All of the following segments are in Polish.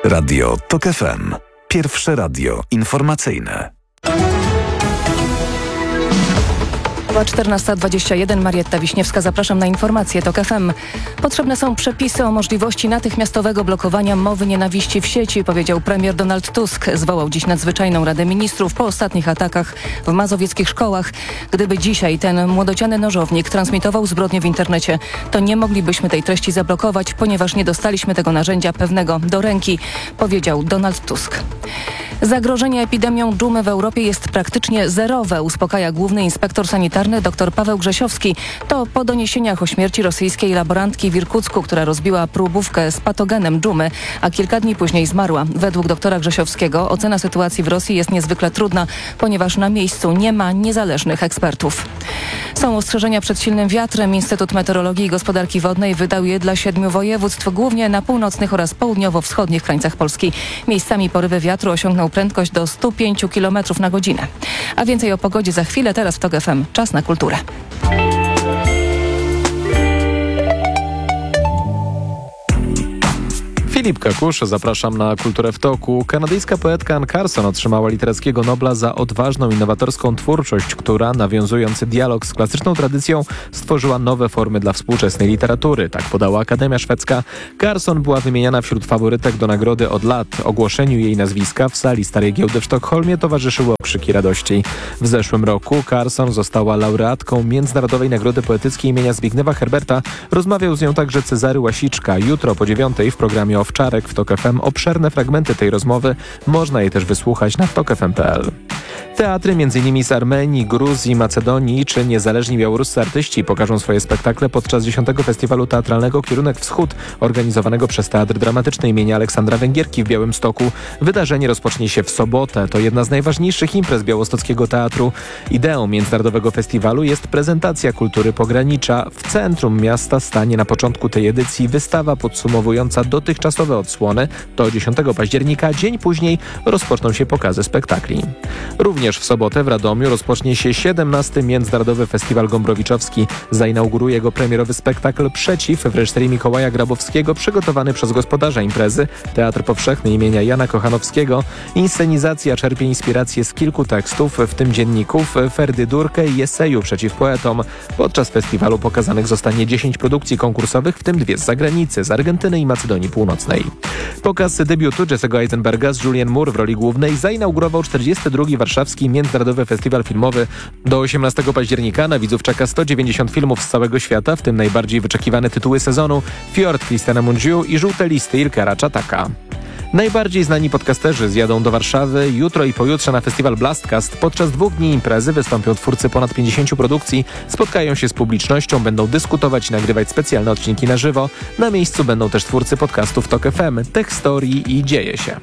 Radio TOK FM. Pierwsze radio informacyjne. 14:21. Marietta Wiśniewska, zapraszam na informacje TOK FM. Potrzebne są przepisy o możliwości natychmiastowego blokowania mowy nienawiści w sieci, powiedział premier Donald Tusk. Zwołał dziś nadzwyczajną Radę Ministrów po ostatnich atakach w mazowieckich szkołach. Gdyby dzisiaj ten młodociany nożownik transmitował zbrodnie w internecie, to nie moglibyśmy tej treści zablokować, ponieważ nie dostaliśmy tego narzędzia pewnego do ręki, powiedział Donald Tusk. Zagrożenie epidemią dżumy w Europie jest praktycznie zerowe, uspokaja główny inspektor sanitarny dr Paweł Grzesiowski. To po doniesieniach o śmierci rosyjskiej laborantki w Irkucku, która rozbiła próbówkę z patogenem dżumy, a kilka dni później zmarła. Według doktora Grzesiowskiego ocena sytuacji w Rosji jest niezwykle trudna, ponieważ na miejscu nie ma niezależnych ekspertów. Są ostrzeżenia przed silnym wiatrem. Instytut Meteorologii i Gospodarki Wodnej wydał je dla 7 województw, głównie na północnych oraz południowo-wschodnich krańcach Polski. Miejscami porywy wiatru osiągną prędkość do 105 km na godzinę. A więcej o pogodzie za chwilę, teraz w TOK FM. Czas na kulturę. Filip Kakusz, zapraszam na Kulturę w toku. Kanadyjska poetka Anne Carson otrzymała Literackiego Nobla za odważną, innowatorską twórczość, która, nawiązując dialog z klasyczną tradycją, stworzyła nowe formy dla współczesnej literatury. Tak podała Akademia Szwedzka. Carson była wymieniana wśród faworytek do nagrody od lat. Ogłoszeniu jej nazwiska w sali Starej Giełdy w Sztokholmie towarzyszyły okrzyki radości. W zeszłym roku Carson została laureatką Międzynarodowej Nagrody Poetyckiej imienia Zbigniewa Herberta. Rozmawiał z nią także Cezary Łasiczka. Jutro po 9:00 w programie Owczarek w TOK FM obszerne fragmenty tej rozmowy. Można je też wysłuchać na tokfm.pl. Teatry m.in. z Armenii, Gruzji, Macedonii czy niezależni białoruscy artyści pokażą swoje spektakle podczas 10. Festiwalu Teatralnego Kierunek Wschód, organizowanego przez Teatr Dramatyczny imienia Aleksandra Węgierki w Białymstoku. Wydarzenie rozpocznie się w sobotę. To jedna z najważniejszych imprez białostockiego teatru. Ideą Międzynarodowego Festiwalu jest prezentacja kultury pogranicza. W centrum miasta stanie na początku tej edycji wystawa podsumowująca dotychczasowe odsłony. Do 10 października, dzień później, rozpoczną się pokazy spektakli. Również w sobotę w Radomiu rozpocznie się 17. Międzynarodowy Festiwal Gombrowiczowski. Zainauguruje go premierowy spektakl Przeciw w reżyserii Mikołaja Grabowskiego, przygotowany przez gospodarza imprezy, Teatr Powszechny imienia Jana Kochanowskiego. Inscenizacja czerpie inspirację z kilku tekstów, w tym dzienników, Ferdy Durkę i eseju Przeciw poetom. Podczas festiwalu pokazanych zostanie 10 produkcji konkursowych, w tym 2 z zagranicy, z Argentyny i Macedonii Północnej. Pokaz debiutu Jesse'ego Eisenberga z Julianne Moore w roli głównej zainaugurował 42. Warszawski Międzynarodowy Festiwal Filmowy. Do 18 października na widzów czeka 190 filmów z całego świata, w tym najbardziej wyczekiwane tytuły sezonu: Fjord Christiana Mungiu i Żółte listy Ilkara Czataka. Najbardziej znani podcasterzy zjadą do Warszawy. Jutro i pojutrze na festiwal Blastcast. Podczas 2 dni imprezy wystąpią twórcy ponad 50 produkcji, spotkają się z publicznością, będą dyskutować i nagrywać specjalne odcinki na żywo. Na miejscu będą też twórcy podcastów TOK FM, Tech Story i Dzieje się.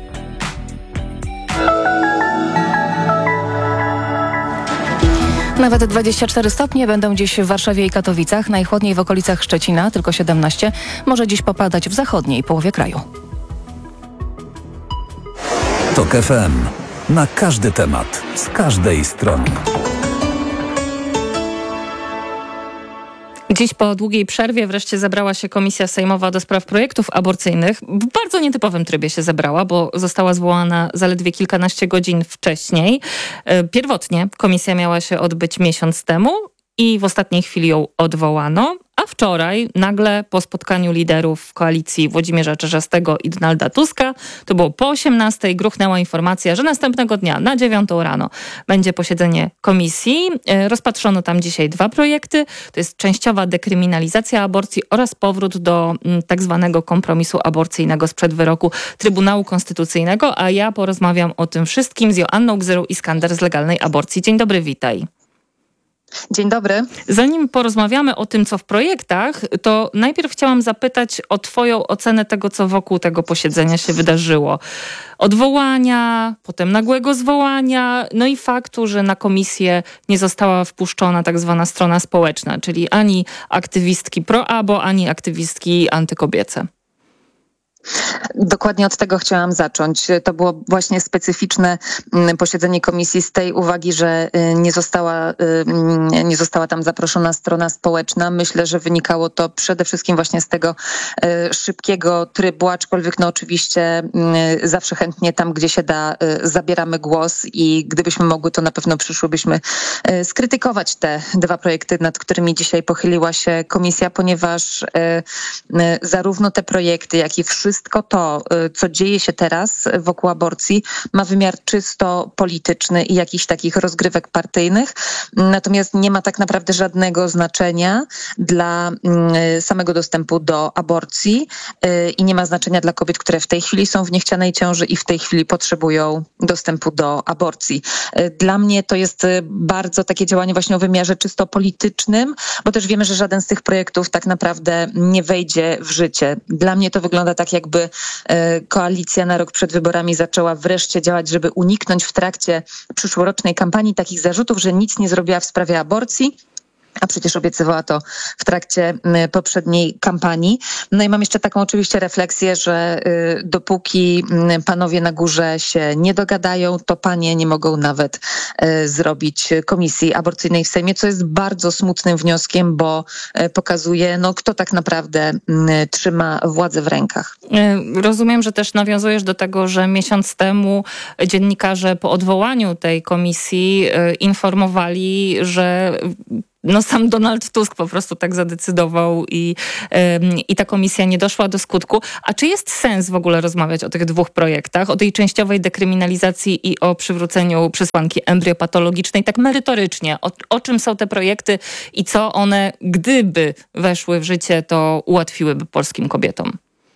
Nawet 24 stopnie będą dziś w Warszawie i Katowicach, najchłodniej w okolicach Szczecina, tylko 17. Może dziś popadać w zachodniej połowie kraju. TOK FM. Na każdy temat, z każdej strony. Dziś po długiej przerwie wreszcie zebrała się Komisja Sejmowa do spraw projektów aborcyjnych. W bardzo nietypowym trybie się zebrała, bo została zwołana zaledwie kilkanaście godzin wcześniej. Pierwotnie komisja miała się odbyć miesiąc temu i w ostatniej chwili ją odwołano. A wczoraj nagle po spotkaniu liderów koalicji Włodzimierza Czarzastego i Donalda Tuska, to było po 18:00, gruchnęła informacja, że następnego dnia na 9:00 rano będzie posiedzenie komisji. Rozpatrzono tam dzisiaj 2 projekty. To jest częściowa dekryminalizacja aborcji oraz powrót do tak zwanego kompromisu aborcyjnego sprzed wyroku Trybunału Konstytucyjnego. A ja porozmawiam o tym wszystkim z Joanną Gzyrą-Iskander z Legalnej Aborcji. Dzień dobry, witaj. Dzień dobry. Zanim porozmawiamy o tym, co w projektach, to najpierw chciałam zapytać o twoją ocenę tego, co wokół tego posiedzenia się wydarzyło. Odwołania, potem nagłego zwołania, no i faktu, że na komisję nie została wpuszczona tak zwana strona społeczna, czyli ani aktywistki pro-abo, ani aktywistki antykobiece. Dokładnie od tego chciałam zacząć. To było właśnie specyficzne posiedzenie komisji z tej uwagi, że nie została tam zaproszona strona społeczna. Myślę, że wynikało to przede wszystkim właśnie z tego szybkiego trybu, aczkolwiek oczywiście zawsze chętnie tam, gdzie się da, zabieramy głos i gdybyśmy mogły, to na pewno przyszłybyśmy skrytykować te dwa projekty, nad którymi dzisiaj pochyliła się komisja, ponieważ zarówno te projekty, jak i wszystko to, co dzieje się teraz wokół aborcji, ma wymiar czysto polityczny i jakichś takich rozgrywek partyjnych. Natomiast nie ma tak naprawdę żadnego znaczenia dla samego dostępu do aborcji i nie ma znaczenia dla kobiet, które w tej chwili są w niechcianej ciąży i w tej chwili potrzebują dostępu do aborcji. Dla mnie to jest bardzo takie działanie właśnie o wymiarze czysto politycznym, bo też wiemy, że żaden z tych projektów tak naprawdę nie wejdzie w życie. Dla mnie to wygląda tak, jakby koalicja na rok przed wyborami zaczęła wreszcie działać, żeby uniknąć w trakcie przyszłorocznej kampanii takich zarzutów, że nic nie zrobiła w sprawie aborcji, a przecież obiecywała to w trakcie poprzedniej kampanii. No i mam jeszcze taką oczywiście refleksję, że dopóki panowie na górze się nie dogadają, to panie nie mogą nawet zrobić komisji aborcyjnej w Sejmie, co jest bardzo smutnym wnioskiem, bo pokazuje, kto tak naprawdę trzyma władzę w rękach. Rozumiem, że też nawiązujesz do tego, że miesiąc temu dziennikarze po odwołaniu tej komisji informowali, że sam Donald Tusk po prostu tak zadecydował i ta komisja nie doszła do skutku. A czy jest sens w ogóle rozmawiać o tych dwóch projektach, o tej częściowej dekryminalizacji i o przywróceniu przesłanki embriopatologicznej, tak merytorycznie? O czym są te projekty i co one, gdyby weszły w życie, to ułatwiłyby polskim kobietom?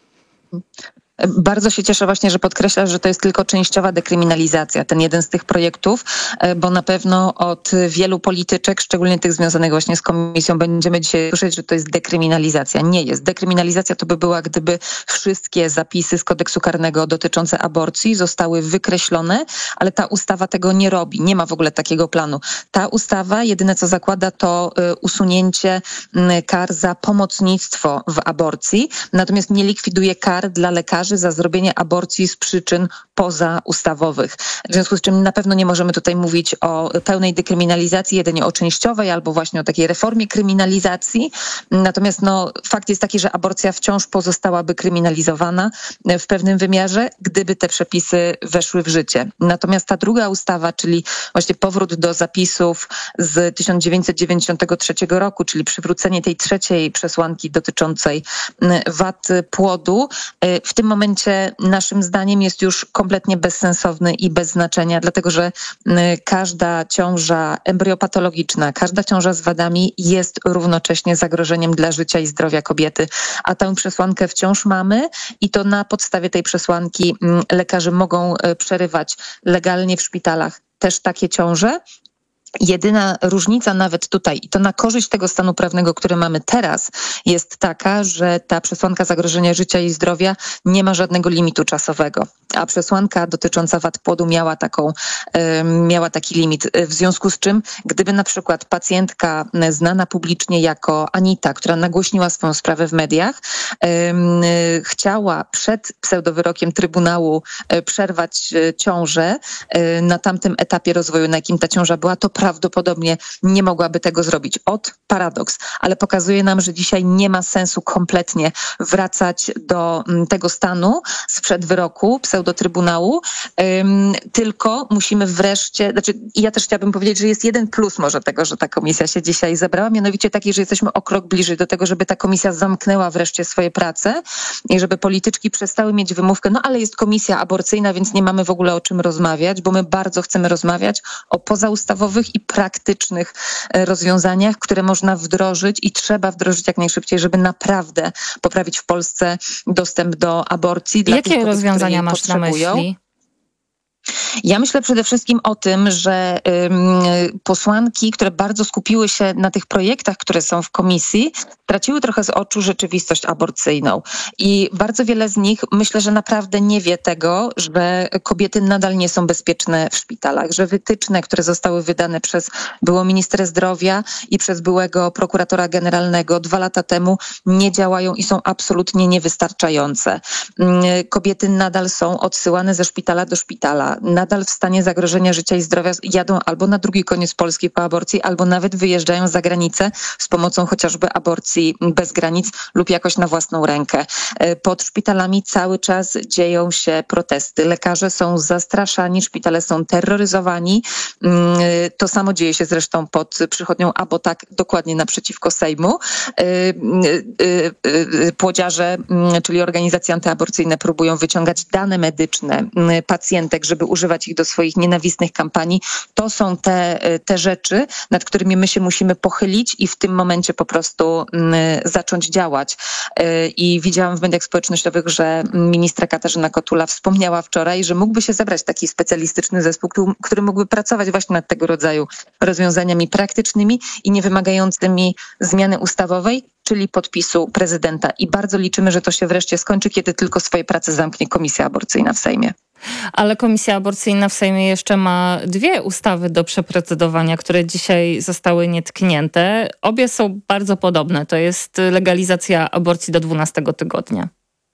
Bardzo się cieszę właśnie, że podkreślasz, że to jest tylko częściowa dekryminalizacja, ten jeden z tych projektów, bo na pewno od wielu polityczek, szczególnie tych związanych właśnie z komisją, będziemy dzisiaj słyszeć, że to jest dekryminalizacja. Nie jest. Dekryminalizacja to by była, gdyby wszystkie zapisy z kodeksu karnego dotyczące aborcji zostały wykreślone, ale ta ustawa tego nie robi. Nie ma w ogóle takiego planu. Ta ustawa jedyne co zakłada, to usunięcie kar za pomocnictwo w aborcji, natomiast nie likwiduje kar dla lekarzy za zrobienie aborcji z przyczyn pozaustawowych. W związku z czym na pewno nie możemy tutaj mówić o pełnej dekryminalizacji, jedynie o częściowej albo właśnie o takiej reformie kryminalizacji. Natomiast fakt jest taki, że aborcja wciąż pozostałaby kryminalizowana w pewnym wymiarze, gdyby te przepisy weszły w życie. Natomiast ta druga ustawa, czyli właśnie powrót do zapisów z 1993 roku, czyli przywrócenie tej trzeciej przesłanki dotyczącej wad płodu, w tym momencie naszym zdaniem jest już kompletnie bezsensowny i bez znaczenia, dlatego że każda ciąża embriopatologiczna, każda ciąża z wadami jest równocześnie zagrożeniem dla życia i zdrowia kobiety, a tę przesłankę wciąż mamy i to na podstawie tej przesłanki lekarze mogą przerywać legalnie w szpitalach też takie ciąże. Jedyna różnica nawet tutaj, i to na korzyść tego stanu prawnego, który mamy teraz, jest taka, że ta przesłanka zagrożenia życia i zdrowia nie ma żadnego limitu czasowego, a przesłanka dotycząca wad płodu miała taki limit. W związku z czym, gdyby na przykład pacjentka znana publicznie jako Anita, która nagłośniła swoją sprawę w mediach, chciała przed pseudowyrokiem Trybunału przerwać ciążę na tamtym etapie rozwoju, na jakim ta ciąża była, to prawdopodobnie nie mogłaby tego zrobić. Paradoks, ale pokazuje nam, że dzisiaj nie ma sensu kompletnie wracać do tego stanu sprzed wyroku pseudotrybunału, tylko musimy wreszcie, ja też chciałabym powiedzieć, że jest jeden plus może tego, że ta komisja się dzisiaj zebrała, mianowicie taki, że jesteśmy o krok bliżej do tego, żeby ta komisja zamknęła wreszcie swoje prace i żeby polityczki przestały mieć wymówkę, ale jest komisja aborcyjna, więc nie mamy w ogóle o czym rozmawiać, bo my bardzo chcemy rozmawiać o pozaustawowych i praktycznych rozwiązaniach, które można wdrożyć i trzeba wdrożyć jak najszybciej, żeby naprawdę poprawić w Polsce dostęp do aborcji. Jakie rozwiązania masz na myśli? Ja myślę przede wszystkim o tym, że posłanki, które bardzo skupiły się na tych projektach, które są w komisji, traciły trochę z oczu rzeczywistość aborcyjną. I bardzo wiele z nich, myślę, że naprawdę nie wie tego, że kobiety nadal nie są bezpieczne w szpitalach, że wytyczne, które zostały wydane przez byłą ministrę zdrowia i przez byłego prokuratora generalnego 2 lata temu nie działają i są absolutnie niewystarczające. Kobiety nadal są odsyłane ze szpitala do szpitala, nadal w stanie zagrożenia życia i zdrowia jadą albo na drugi koniec Polski po aborcji, albo nawet wyjeżdżają za granicę z pomocą chociażby aborcji bez granic lub jakoś na własną rękę. Pod szpitalami cały czas dzieją się protesty. Lekarze są zastraszani, szpitale są terroryzowani. To samo dzieje się zresztą pod przychodnią Abotak, dokładnie naprzeciwko Sejmu. Płodziarze, czyli organizacje antyaborcyjne, próbują wyciągać dane medyczne pacjentek, żeby używać ich do swoich nienawistnych kampanii. To są te rzeczy, nad którymi my się musimy pochylić i w tym momencie po prostu zacząć działać. I widziałam w mediach społecznościowych, że ministra Katarzyna Kotula wspomniała wczoraj, że mógłby się zebrać taki specjalistyczny zespół, który mógłby pracować właśnie nad tego rodzaju rozwiązaniami praktycznymi i nie wymagającymi zmiany ustawowej, czyli podpisu prezydenta. I bardzo liczymy, że to się wreszcie skończy, kiedy tylko swoje prace zamknie Komisja Aborcyjna w Sejmie. Ale Komisja Aborcyjna w Sejmie jeszcze ma 2 ustawy do przeprocedowania, które dzisiaj zostały nietknięte. Obie są bardzo podobne. To jest legalizacja aborcji do 12 tygodnia.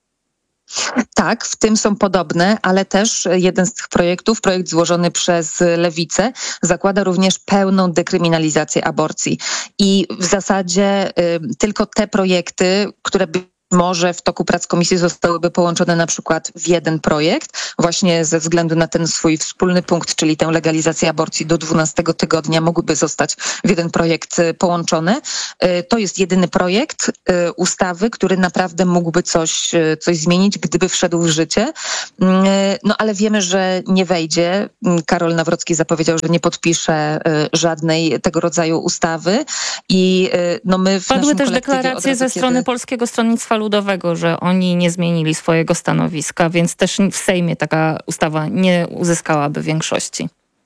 Tak, w tym są podobne, ale też jeden z tych projektów, projekt złożony przez Lewicę, zakłada również pełną dekryminalizację aborcji. I w zasadzie tylko te projekty, które może w toku prac komisji zostałyby połączone na przykład w jeden projekt, właśnie ze względu na ten swój wspólny punkt, czyli tę legalizację aborcji do 12 tygodnia mogłyby zostać w jeden projekt połączone. To jest jedyny projekt ustawy, który naprawdę mógłby coś zmienić, gdyby wszedł w życie. No ale wiemy, że nie wejdzie. Karol Nawrocki zapowiedział, że nie podpisze żadnej tego rodzaju ustawy i no my w Padły naszym też kolektywie deklaracje ze strony Polskiego Stronnictwa Ludowego, że oni nie zmienili swojego stanowiska, więc też w Sejmie taka ustawa nie uzyskałaby większości.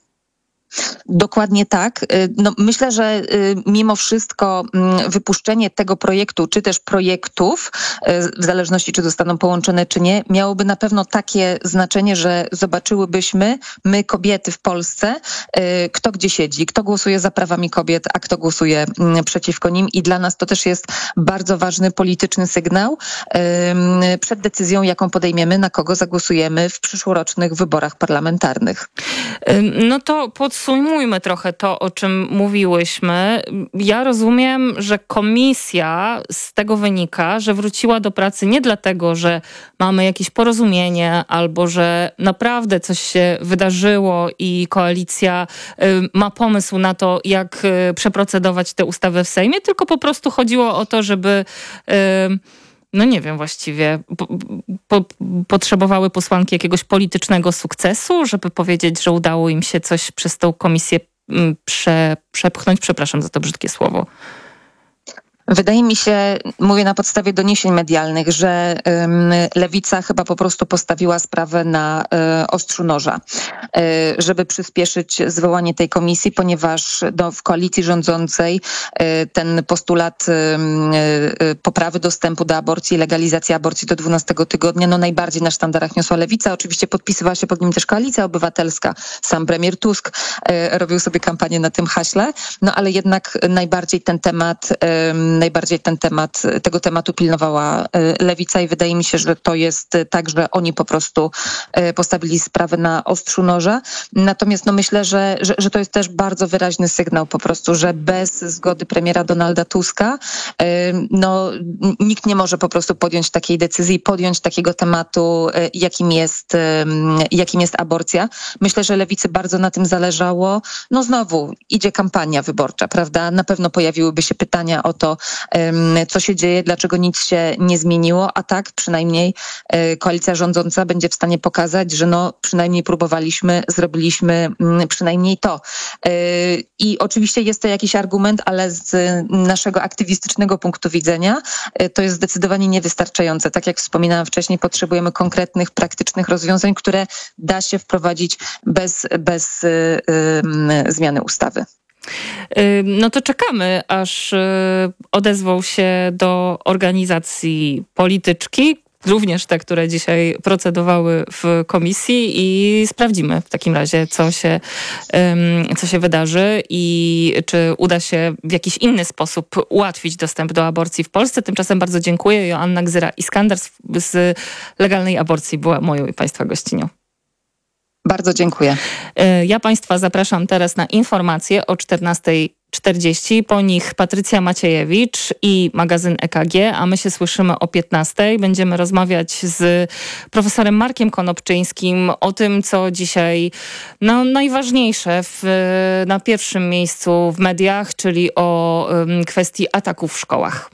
Dokładnie tak. No, myślę, że mimo wszystko wypuszczenie tego projektu, czy też projektów, w zależności czy zostaną połączone, czy nie, miałoby na pewno takie znaczenie, że zobaczyłybyśmy, my kobiety w Polsce, kto gdzie siedzi, kto głosuje za prawami kobiet, a kto głosuje przeciwko nim. I dla nas to też jest bardzo ważny polityczny sygnał przed decyzją, jaką podejmiemy, na kogo zagłosujemy w przyszłorocznych wyborach parlamentarnych. No to podsumujmy trochę to, o czym mówiłyśmy. Ja rozumiem, że komisja z tego wynika, że wróciła do pracy nie dlatego, że mamy jakieś porozumienie albo że naprawdę coś się wydarzyło i koalicja ma pomysł na to, jak przeprocedować tę ustawę w Sejmie, tylko po prostu chodziło o to, żeby... No nie wiem właściwie, potrzebowały posłanki jakiegoś politycznego sukcesu, żeby powiedzieć, że udało im się coś przez tą komisję przepchnąć. Przepraszam za to brzydkie słowo. Wydaje mi się, mówię na podstawie doniesień medialnych, że Lewica chyba po prostu postawiła sprawę na ostrzu noża, żeby przyspieszyć zwołanie tej komisji, ponieważ w koalicji rządzącej ten postulat poprawy dostępu do aborcji, legalizacji aborcji do 12 tygodnia, no najbardziej na sztandarach niosła Lewica. Oczywiście podpisywała się pod nim też Koalicja Obywatelska. Sam premier Tusk robił sobie kampanię na tym haśle, no ale jednak najbardziej tego tematu pilnowała Lewica i wydaje mi się, że to jest tak, że oni po prostu postawili sprawę na ostrzu noża. Natomiast no myślę, że to jest też bardzo wyraźny sygnał po prostu, że bez zgody premiera Donalda Tuska no nikt nie może po prostu podjąć takiej decyzji, podjąć takiego tematu, jakim jest aborcja. Myślę, że Lewicy bardzo na tym zależało. No znowu idzie kampania wyborcza, prawda? Na pewno pojawiłyby się pytania o to, co się dzieje, dlaczego nic się nie zmieniło, a tak przynajmniej koalicja rządząca będzie w stanie pokazać, że przynajmniej próbowaliśmy, zrobiliśmy przynajmniej to. I oczywiście jest to jakiś argument, ale z naszego aktywistycznego punktu widzenia to jest zdecydowanie niewystarczające. Tak jak wspominałam wcześniej, potrzebujemy konkretnych, praktycznych rozwiązań, które da się wprowadzić bez zmiany ustawy. No to czekamy, aż odezwą się do organizacji polityczki, również te, które dzisiaj procedowały w komisji i sprawdzimy w takim razie, co się wydarzy i czy uda się w jakiś inny sposób ułatwić dostęp do aborcji w Polsce. Tymczasem bardzo dziękuję. Joanna Gzyra-Iskander z Legalnej Aborcji była moją i Państwa gościnią. Bardzo dziękuję. Ja Państwa zapraszam teraz na informacje o 14:40. Po nich Patrycja Maciejewicz i magazyn EKG, a my się słyszymy o 15:00. Będziemy rozmawiać z profesorem Markiem Konopczyńskim o tym, co dzisiaj najważniejsze na pierwszym miejscu w mediach, czyli o kwestii ataków w szkołach.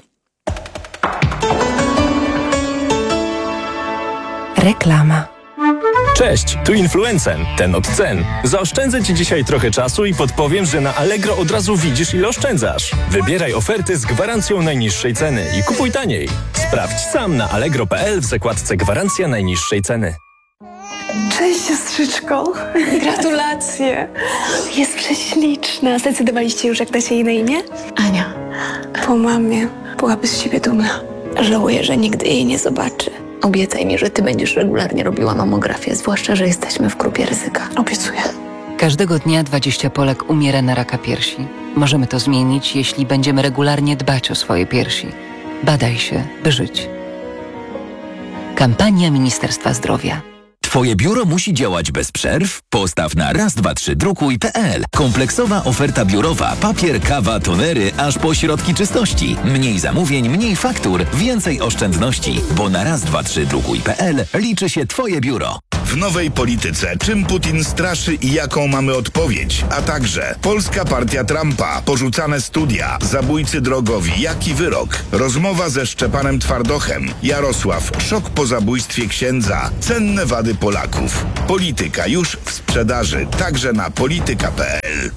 Reklama. Cześć, tu Influencen, ten od cen. Zaoszczędzę Ci dzisiaj trochę czasu i podpowiem, że na Allegro od razu widzisz, ile oszczędzasz. Wybieraj oferty z gwarancją najniższej ceny i kupuj taniej. Sprawdź sam na allegro.pl w zakładce Gwarancja najniższej ceny. Cześć, siostrzyczko. Gratulacje. Jest prześliczna. Zdecydowaliście już, jak da się jej na imię? Ania. Po mamie byłaby z siebie dumna. Żałuję, że nigdy jej nie zobaczy. Obiecaj mi, że ty będziesz regularnie robiła mamografię, zwłaszcza, że jesteśmy w grupie ryzyka. Obiecuję. Każdego dnia 20 Polek umiera na raka piersi. Możemy to zmienić, jeśli będziemy regularnie dbać o swoje piersi. Badaj się, by żyć. Kampania Ministerstwa Zdrowia. Twoje biuro musi działać bez przerw? Postaw na raz-dwa-trzy-drukuj.pl. Kompleksowa oferta biurowa. Papier, kawa, tonery, aż po środki czystości. Mniej zamówień, mniej faktur, więcej oszczędności. Bo na raz-dwa-trzy-drukuj.pl liczy się Twoje biuro. W nowej polityce czym Putin straszy i jaką mamy odpowiedź, a także Polska Partia Trumpa, porzucane studia, zabójcy drogowi, jaki wyrok, rozmowa ze Szczepanem Twardochem, Jarosław, szok po zabójstwie księdza, cenne wady Polaków. Polityka już w sprzedaży, także na polityka.pl.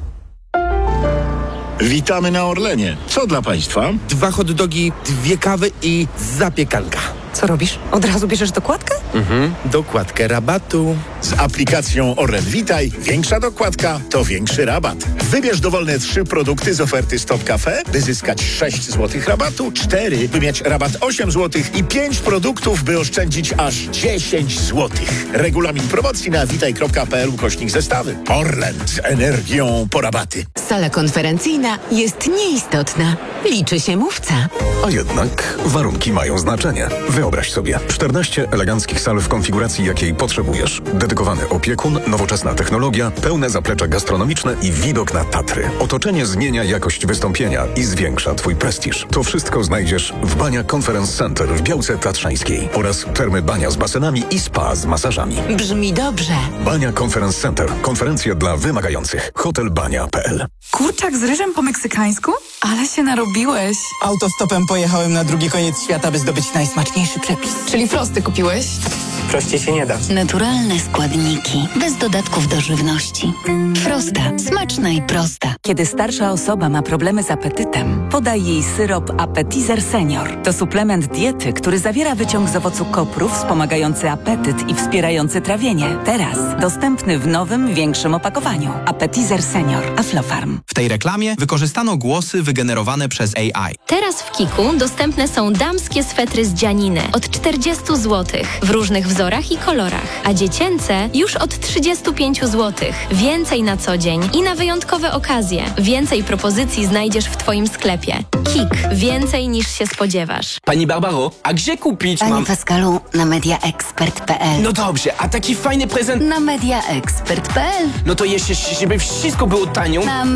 Witamy na Orlenie. Co dla Państwa? 2 hot dogi, 2 kawy i zapiekanka. Co robisz? Od razu bierzesz dokładkę? Dokładkę rabatu. Z aplikacją Orlen Witaj większa dokładka to większy rabat. Wybierz dowolne 3 produkty z oferty Stop Cafe, by zyskać 6 zł rabatu, 4, by mieć rabat 8 zł i 5 produktów, by oszczędzić aż 10 zł. Regulamin promocji na witaj.pl/zestawy. Orlen z energią po rabaty. Sala konferencyjna jest nieistotna. Liczy się mówca. A jednak warunki mają znaczenie. Wyobraź sobie 14 eleganckich sal w konfiguracji, jakiej potrzebujesz. Dedykowany opiekun, nowoczesna technologia, pełne zaplecze gastronomiczne i widok na Tatry. Otoczenie zmienia jakość wystąpienia i zwiększa Twój prestiż. To wszystko znajdziesz w Bania Conference Center w Białce Tatrzańskiej oraz termy Bania z basenami i spa z masażami. Brzmi dobrze. Bania Conference Center. Konferencje dla wymagających. Hotelbania.pl. Kurczak z ryżem po meksykańsku? Ale się narobiłeś. Autostopem pojechałem na drugi koniec świata, by zdobyć najsmaczniejszy przepis. Czyli frosty kupiłeś? Prościej się nie da. Naturalne składniki, bez dodatków do żywności. Frosta. Smaczna i prosta. Kiedy starsza osoba ma problemy z apetytem, podaj jej syrop Appetizer Senior. To suplement diety, który zawiera wyciąg z owocu kopru wspomagający apetyt i wspierający trawienie. Teraz dostępny w nowym, większym opakowaniu. Appetizer Senior. Aflofarm. W tej reklamie wykorzystano głosy wygenerowane przez AI. Teraz w Kiku dostępne są damskie swetry z dzianiny od 40 zł w różnych wzorach i kolorach, a dziecięce już od 35 zł. Więcej na co dzień i na wyjątkowe okazje. Więcej propozycji znajdziesz w Twoim sklepie. KIK. Więcej niż się spodziewasz. Pani Barbaro, a gdzie kupić? Panie Pascalu, na mediaexpert.pl. No dobrze, a taki fajny prezent? Na mediaexpert.pl. No to jeszcze, żeby wszystko było tanio. Na